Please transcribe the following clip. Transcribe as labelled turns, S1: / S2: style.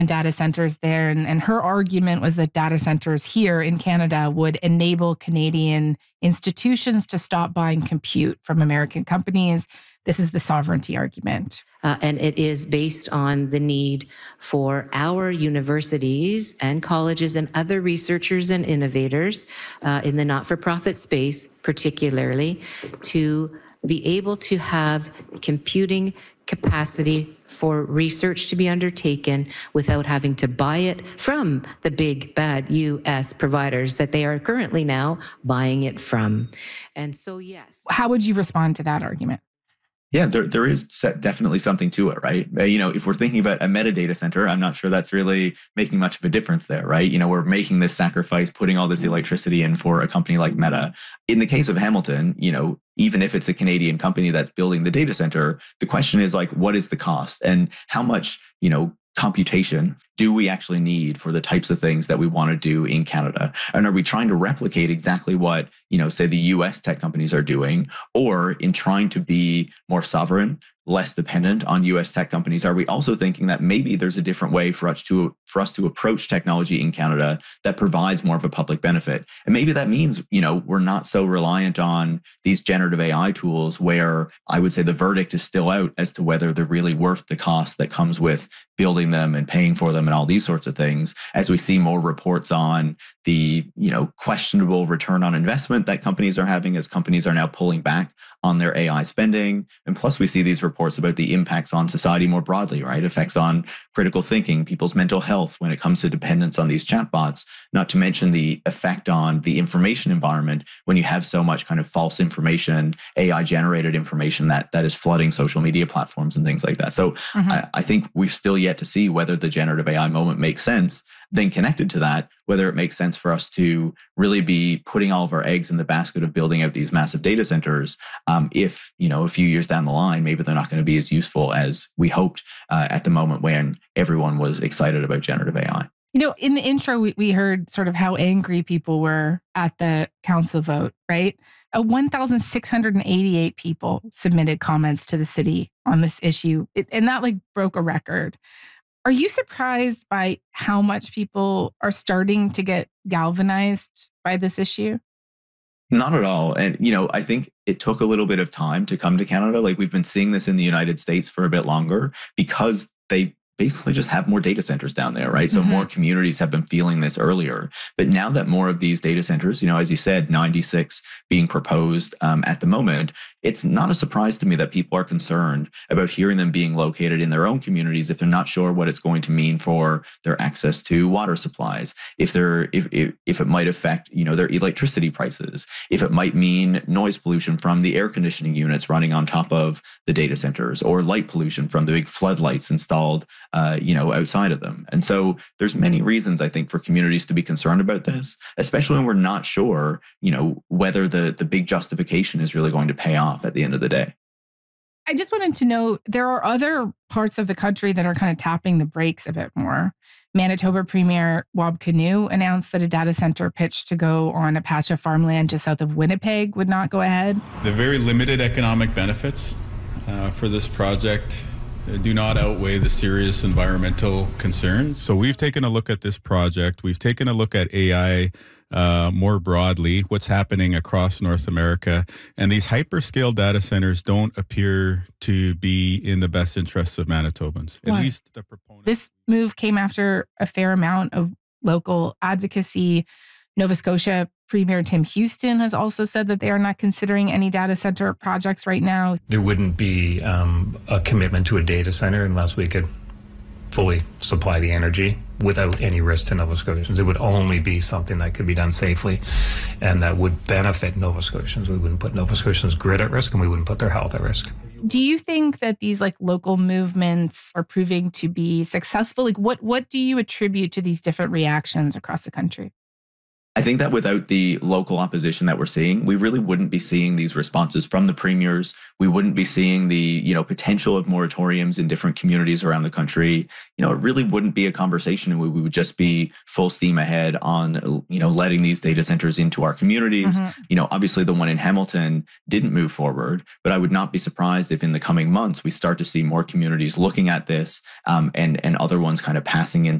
S1: data centers there. And her argument was that data centers here in Canada would enable Canadian institutions to stop buying compute from American companies. This is the sovereignty argument.
S2: And it is based on the need for our universities and colleges and other researchers and innovators in the not-for-profit space, particularly, to be able to have computing capacity for research to be undertaken without having to buy it from the big bad US providers that they are currently now buying it from. And so, yes.
S1: How would you respond to that argument?
S3: Yeah, there is definitely something to it, right? If we're thinking about a metadata center, I'm not sure that's really making much of a difference there, right? We're making this sacrifice, putting all this electricity in for a company like Meta. In the case of Hamilton, even if it's a Canadian company that's building the data center, the question is like, what is the cost and how much, computation do we actually need for the types of things that we want to do in Canada? And are we trying to replicate exactly what, say the US tech companies are doing, or in trying to be more sovereign, less dependent on US tech companies, are we also thinking that maybe there's a different way for us to approach technology in Canada that provides more of a public benefit? And maybe that means, we're not so reliant on these generative AI tools where I would say the verdict is still out as to whether they're really worth the cost that comes with building them and paying for them and all these sorts of things, as we see more reports on the, questionable return on investment that companies are having as companies are now pulling back on their AI spending. And plus we see these reports about the impacts on society more broadly, right? Effects on critical thinking, people's mental health when it comes to dependence on these chatbots, not to mention the effect on the information environment when you have so much kind of false information, AI generated information that is flooding social media platforms and things like that. So I think we've still yet to see whether the generative AI moment makes sense. Then connected to that, whether it makes sense for us to really be putting all of our eggs in the basket of building out these massive data centers, if, a few years down the line, maybe they're not going to be as useful as we hoped at the moment when everyone was excited about generative AI.
S1: In the intro, we heard sort of how angry people were at the council vote, right? 1,688 people submitted comments to the city on this issue, and that broke a record. Are you surprised by how much people are starting to get galvanized by this issue?
S3: Not at all. And, I think it took a little bit of time to come to Canada. We've been seeing this in the United States for a bit longer because they basically just have more data centers down there, right? So more communities have been feeling this earlier. But now that more of these data centers, as you said, 96 being proposed at the moment, it's not a surprise to me that people are concerned about hearing them being located in their own communities if they're not sure what it's going to mean for their access to water supplies, if it might affect, their electricity prices, if it might mean noise pollution from the air conditioning units running on top of the data centers, or light pollution from the big floodlights installed outside of them. And so there's many reasons, I think, for communities to be concerned about this, especially when we're not sure, whether the big justification is really going to pay off at the end of the day.
S1: I just wanted to know, there are other parts of the country that are kind of tapping the brakes a bit more. Manitoba Premier Wab Kinew announced that a data center pitch to go on a patch of farmland just south of Winnipeg would not go ahead.
S4: The very limited economic benefits for this project do not outweigh the serious environmental concerns. So we've taken a look at this project. We've taken a look at AI more broadly, what's happening across North America. And these hyperscale data centers don't appear to be in the best interests of Manitobans.
S1: Why?
S4: At least the proponents.
S1: This move came after a fair amount of local advocacy. Nova Scotia Premier Tim Houston has also said that they are not considering any data center projects right now.
S5: There wouldn't be a commitment to a data center unless we could fully supply the energy without any risk to Nova Scotians. It would only be something that could be done safely and that would benefit Nova Scotians. We wouldn't put Nova Scotians' grid at risk, and we wouldn't put their health at risk.
S1: Do you think that these local movements are proving to be successful? What do you attribute to these different reactions across the country?
S3: I think that without the local opposition that we're seeing, we really wouldn't be seeing these responses from the premiers. We wouldn't be seeing the, potential of moratoriums in different communities around the country. It really wouldn't be a conversation, and we would just be full steam ahead on, letting these data centers into our communities. Obviously the one in Hamilton didn't move forward, but I would not be surprised if in the coming months we start to see more communities looking at this, and other ones kind of passing into